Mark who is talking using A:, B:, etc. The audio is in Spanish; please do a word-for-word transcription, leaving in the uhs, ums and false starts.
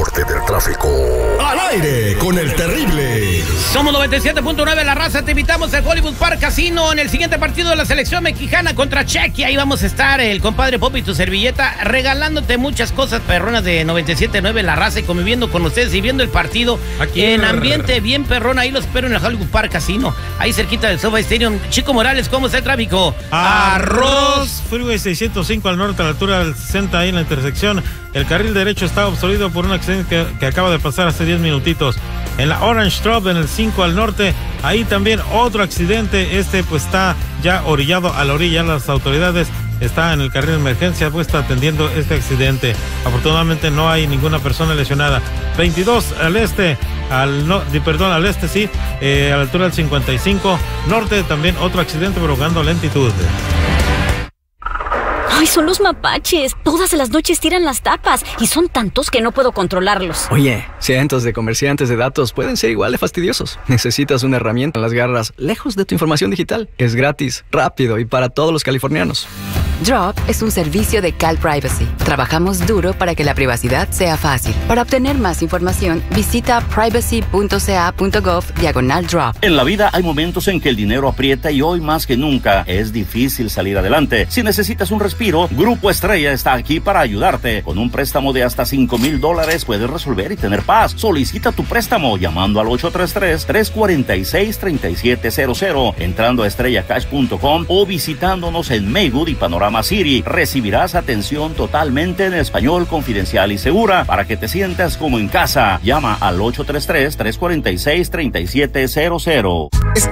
A: reporte del tráfico. Al aire con el terrible.
B: Somos noventa y siete punto nueve La Raza, te invitamos al Hollywood Park Casino en el siguiente partido de la selección mexicana contra Chequia. Ahí vamos a estar el compadre Pop y tu servilleta regalándote muchas cosas perronas de noventa y siete punto nueve La Raza y conviviendo con ustedes y viendo el partido aquí en ambiente bien perrón. Ahí los espero en el Hollywood Park Casino, ahí cerquita del SoFi Stadium. Chico Morales, ¿cómo está el tráfico?
C: Arroz. Freeway seiscientos cinco al norte a la altura del sesenta, ahí en la intersección. El carril derecho está obstruido por un accidente que, que acaba de pasar hace diez minutitos. En la Orange Drop, en el cinco al norte, ahí también otro accidente. Este pues está ya orillado a la orilla. Las autoridades están en el carril de emergencia, pues está atendiendo este accidente. Afortunadamente no hay ninguna persona lesionada. veintidós al este, al no, perdón, al este sí, eh, a la altura del cincuenta y cinco. Norte también otro accidente provocando lentitud.
D: ¡Ay, son los mapaches! Todas las noches tiran las tapas y son tantos que no puedo controlarlos.
E: Oye, cientos de comerciantes de datos pueden ser igual de fastidiosos. Necesitas una herramienta en las garras, lejos de tu información digital. Es gratis, rápido y para todos los californianos.
F: Drop es un servicio de Cal Privacy. Trabajamos duro para que la privacidad sea fácil. Para obtener más información, visita privacy.ca.gov diagonal drop.
G: En la vida hay momentos en que el dinero aprieta y hoy más que nunca es difícil salir adelante. Si necesitas un respiro, Grupo Estrella está aquí para ayudarte. Con un préstamo de hasta cinco mil dólares puedes resolver y tener paz. Solicita tu préstamo llamando al ocho tres tres, tres cuatro seis, tres siete cero cero, entrando a estrella cash punto com o visitándonos en Maywood y Panorama City. Recibirás atención totalmente en español, confidencial y segura para que te sientas como en casa. Llama al ocho tres tres, tres cuatro seis, tres siete cero cero.